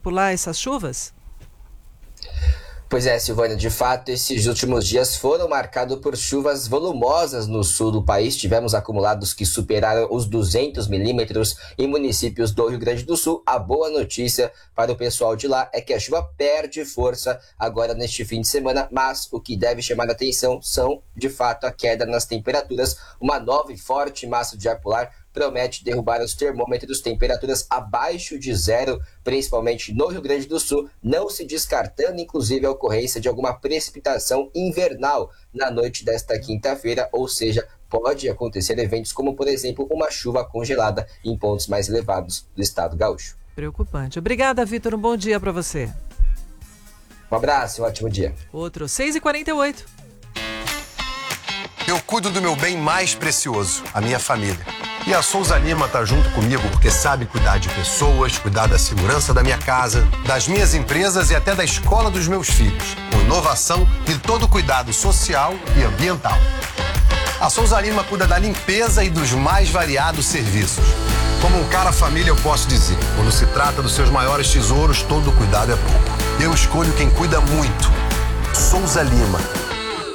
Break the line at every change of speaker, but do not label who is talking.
por lá essas chuvas?
Pois é, Silvânia, de fato, esses últimos dias foram marcados por chuvas volumosas no sul do país. Tivemos acumulados que superaram os 200 milímetros em municípios do Rio Grande do Sul. A boa notícia para o pessoal de lá é que a chuva perde força agora neste fim de semana, mas o que deve chamar a atenção são, de fato, a queda nas temperaturas. Uma nova e forte massa de ar polar promete derrubar os termômetros, temperaturas abaixo de zero, principalmente no Rio Grande do Sul, não se descartando, inclusive, a ocorrência de alguma precipitação invernal na noite desta quinta-feira, ou seja, pode acontecer eventos como, por exemplo, uma chuva congelada em pontos mais elevados do estado gaúcho.
Preocupante. Obrigada, Vitor. Um bom dia para você.
Um abraço, um ótimo dia.
Outro, 6h48.
Eu cuido do meu bem mais precioso, a minha família. E a Souza Lima tá junto comigo porque sabe cuidar de pessoas, cuidar da segurança da minha casa, das minhas empresas e até da escola dos meus filhos, com inovação e todo cuidado social e ambiental. A Souza Lima cuida da limpeza e dos mais variados serviços. Como um cara família, eu posso dizer, quando se trata dos seus maiores tesouros, todo cuidado é pouco. Eu escolho quem cuida muito. Souza Lima.